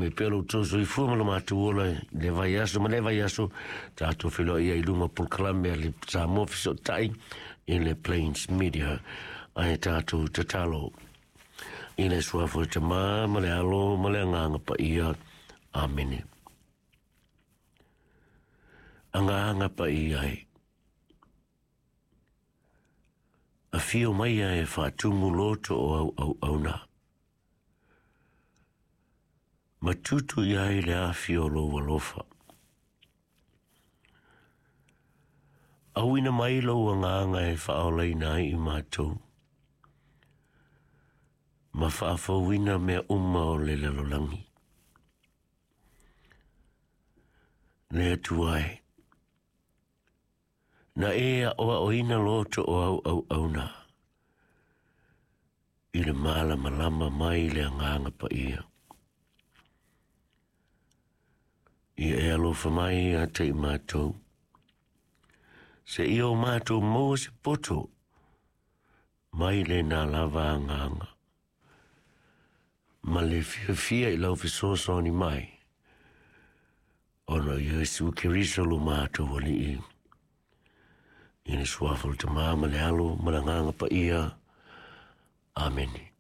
me pelo to so I fu lo matuola le vai aso tato filo ia ilunga proclame le sa mo fiso tai in le Plains Media ai tato tatalo in le sua fo te ma le alo ma le nganga pa ia amene anga pa ia a fio mai e fa tumu loto au na matutu ia le a fio lo walofa awina mai lo anga e fa olai nai I matou ma fa wina me o le lalolangi le tuai na o ina loto au na I le malama mai le nganga pa ia ia alofa mai a te matou se io matou mo se poto mai le na lava nganga ma le fia I lau fisoso ni mai ono Yesu Kiriso lo matou ali ina suafol te mama le alo malanganga pa ia amen